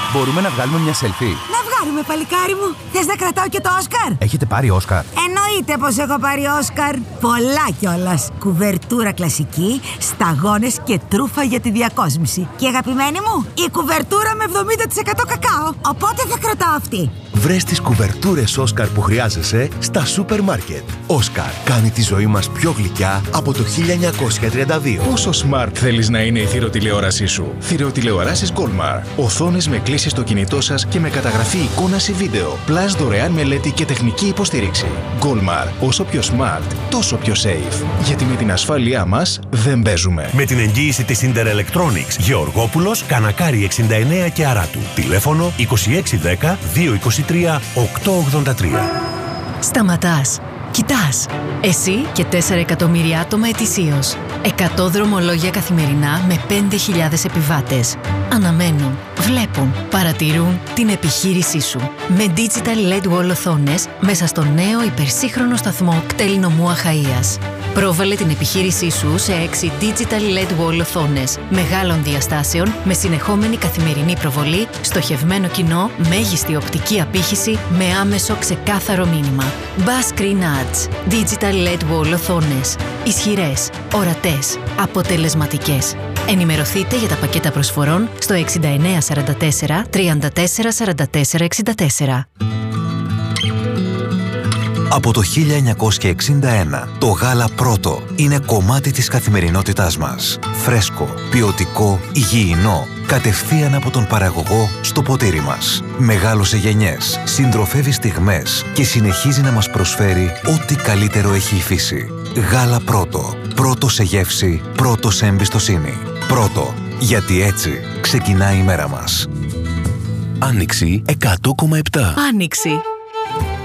Μπορούμε να βγάλουμε μια selfie? Να βγάλουμε, παλικάρι μου. Θες να κρατάω και το Όσκαρ? Έχετε πάρει Όσκαρ? Εννοείται πως έχω πάρει Όσκαρ. Πολλά κιόλας. Κουβερτούρα κλασική, σταγόνες και τρούφα για τη διακόσμηση. Και αγαπημένη μου, η κουβερτούρα με 70% κακάο. Οπότε θα κρατάω αυτή. Βρες τις κουβερτούρες Όσκαρ που χρειάζεσαι στα σούπερ μάρκετ. Όσκαρ κάνει τη ζωή μας πιο γλυκιά από το 1932. Πόσο smart θέλεις να είναι η θηροτηλεόρασή σου? Θηροτηλεοράσεις Goldmar. Οθόνες με κλίση στο κινητό σας και με καταγραφή εικόνα σε βίντεο. Πλάς δωρεάν μελέτη και τεχνική υποστήριξη. Goldmar. Όσο πιο smart, τόσο πιο safe. Γιατί με την ασφάλειά μας δεν παίζουμε. Με την εγγύηση της Inter Electronics, Γεωργόπουλος, Κανακάρη 69 και Αράτου. Τηλέφωνο 2610 223 883. Σταματάς. Κοιτάς. Εσύ και 4 εκατομμύρια άτομα ετησίως. 100 δρομολόγια καθημερινά με 5.000 επιβάτες. Αναμένουν, βλέπουν, παρατηρούν την επιχείρησή σου. Με Digital LED Wall οθόνες μέσα στο νέο υπερσύγχρονο σταθμό κτέλ νομού Αχαΐας. Πρόβαλε την επιχείρησή σου σε 6 Digital LED Wall οθόνες μεγάλων διαστάσεων με συνεχόμενη καθημερινή προβολή, στοχευμένο κοινό, μέγιστη οπτική απήχηση με άμεσο ξεκάθαρο μήνυμα. Bass Screen Ads. Digital LED Wall οθόνες. Ισχυρές, ορατές, αποτελεσματικές. Ενημερωθείτε για τα πακέτα προσφορών στο 6944 34 44 64. Από το 1961, το γάλα Πρώτο είναι κομμάτι της καθημερινότητάς μας. Φρέσκο, ποιοτικό, υγιεινό, κατευθείαν από τον παραγωγό στο ποτήρι μας. Μεγάλωσε γενιές, συντροφεύει στιγμές και συνεχίζει να μας προσφέρει ό,τι καλύτερο έχει η φύση. Γάλα Πρώτο. Πρώτο σε γεύση, πρώτο σε εμπιστοσύνη. Πρώτο, γιατί έτσι ξεκινάει η μέρα μας. Άνοιξη 100,7. Άνοιξη.